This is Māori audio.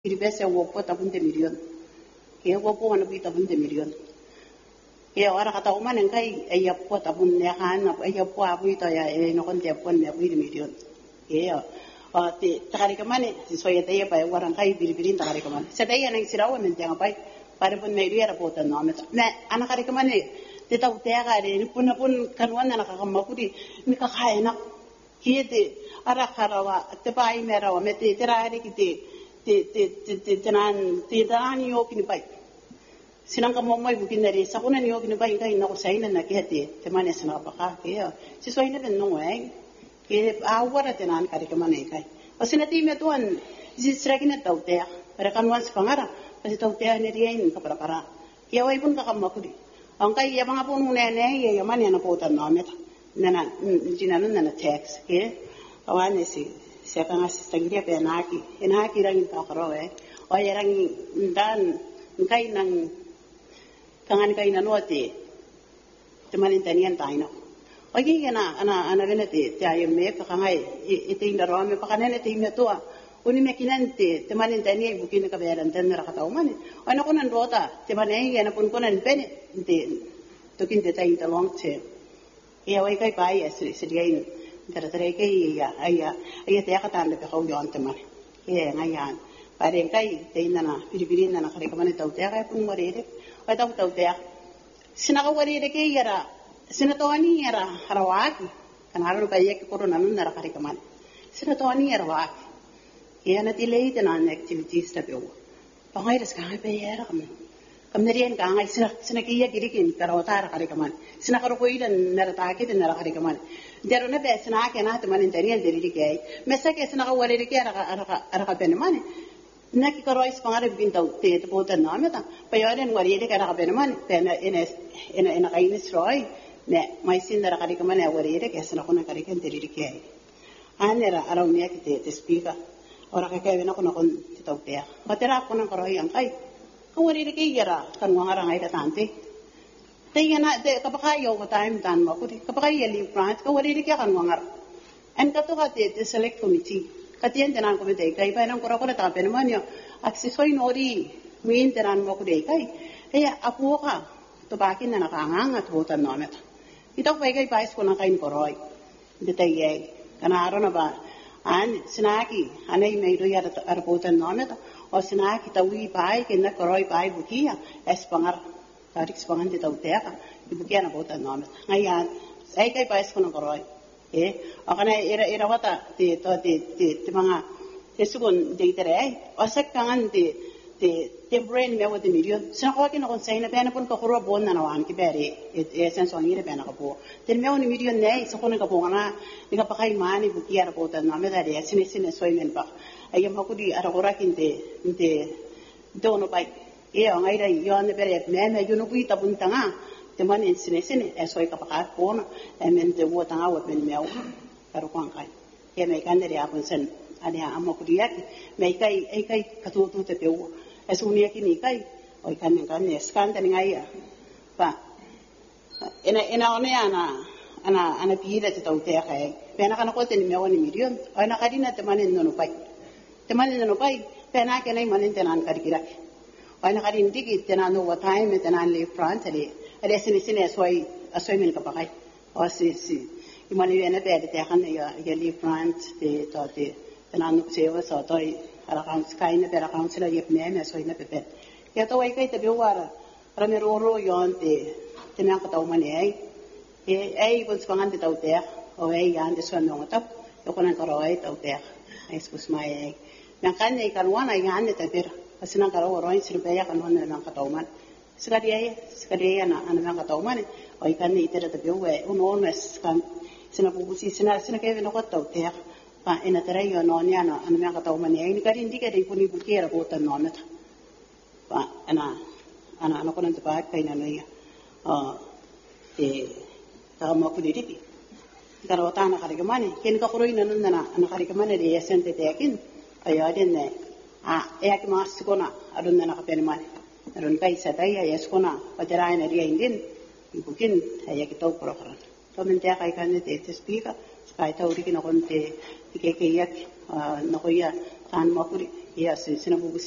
piribese wopo tabunte milion ke wopo wana bi tabunte milion ke ora kata uman engkai ya po tabun ne kan ya po abu ito ya no kon te pon ne bi milion ke ya te takari kamane si soya te pa orang kai biri-birin takari kamane sedaya nang sirawa men jangan pai pare pun me ria rapota no me na ana kari kamane te tau te aga re pun kanwan na kakamapudi mi ka khaena kiete ara kharawa te pai merawa me te terare ki te tenan yo kini pai sinang ka momoi bukin dari sakuna ni yo kini pai kai na ko saina na kiete te mane sana pa ka ke si soina den no ai ke awara tenan kari kamane kai asina ti me tuan si srakina tau te ara kanwan spangara pasi tau te ne rien ka para ya wai pun ka kamakudi angkai ya mga pun nene ya mani na pota no meta nana jinanu nana tax ke awane si kanga sistangiria pe enaki rangi ka koroe o ya rangi dan kai nang kangan kai na note temanin tanian taino o gi ana venete te ayo me ka kangai ite indaro me pa kanene te imetua uni mekinante temanin tani bukin ka beran tan ra kata umane ana kunan rota temane ya na pun kunan pene te tokin te tai long term ya wai kai pai sediain tara kai ya aya te kata ande ka yon temane ya ngayan pare kai te inana piripirin na kare kamane tau te kai pun morere ai tau te sinaga warere ke yara sinatoni yara harawaki kanaro kai ek corona nun na kare kamane sinatoni yara wa ya na tilei tenan activities ta bewa pangai res ka pe yara kam nerian ka ngai sina kiya girikin karota ra kare kaman sina karo koi dan nara ta ke nara kare kaman dero na be sina ke na teman nterian deri ke mesa ke sina ka wale ke ara ka ben mane na ki karo is pangare bin tau te bota na meta pa yoren wari de ka ra ben mane te na ena kai ni sroi ne mai sin nara kare kaman ya wari de ke sina kona kare ken deri ke anera ara unia ki te speaker ora ka na kon te tau te batera kona karo yang kai wari de ke yara kan wangara ngai ta tante te yana de kapaka yo ko time tan ma ko kapaka yeli branch ko wari de ke kan wangar en ka to ka te select committee katien tenan committee kai pa nan ko ta pen manyo aksisoi nori min tenan mo ko de kai ya apu ka to bakin na ka nganga to ta no meta ito pa kai pa ko na kain koroi de te ye kana arona ba an sinaki anai me do yara arpotan no meta o sinaki tawi pai ke na koroi pai bukia espangar tarik spangan de tautea bukia na botan no meta ngayan sai kai pai ko na koroi akana era wata te mga te sugon de tere o sekkangan te brain me with the million sa ko ki na kon sai na pena pun ko ro bon na wan ki bere sen so ngire pena ko po te me on million nei so ko na ko ngana ni ka pakai mani bukia ra botan no meta de sine so men ba ayam aku di ara ora kinte dono pai ngai dai yo ne bere me yo no kui tabun tanga te man sine so ka pakar pona men te wo tanga wo men meu karo kwang kai me kan dere apun sen ada amma ku dia me kai katu te peu unia kini kai oi kan ne skan te ngai ya pa ena one ana pira te tau te kai pena kana ko te me woni million ana kadina te man no pai teman no pai pena ke nei manin tenan karikira ana karin digi tenan no watai me tenan le front ale sine asoi men ka pakai o si imani ene be te kan ya le front te tenan no se wa so toi ara kan sky ne pera kan sila yep me asoi ne pepe ya to wai kai te be wara rame ro yon te tenan ka tau mane ai bons pangan te tau te o ai yan de so no tap yo konan ka roi tau te ai spus mai yang kan ni kan wana yang ane tapir asina karo roin sirbaya kan wana nang katauman sekali na ana nang katauman oi kan ni itera tapio we unones kan sina pupusi sina ke no ko te pa ina tere yo no ni ana nang katauman ni kan indika de puni bukera ko tan no meta pa ana ko nan te pa kai na ya ta mo ku diri karo ta na kare gamane ken ka koroi na ana kare gamane de yesente te akin ayo adenne ek mas kona adun na kapenman adun kai satai ya skona pajara ina ria indin bukin ya kitau program to men te kai kan te speaker kai ta uri kina kon te ke yak no ko ya tan mo kuri ya sina bubusi